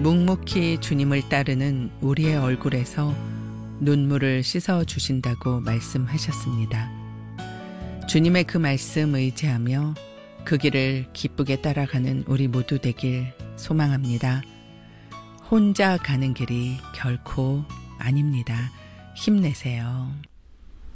묵묵히 주님을 따르는 우리의 얼굴에서 눈물을 씻어 주신다고 말씀하셨습니다. 주님의 그 말씀 의지하며 그 길을 기쁘게 따라가는 우리 모두 되길 소망합니다. 혼자 가는 길이 결코 아닙니다. 힘내세요.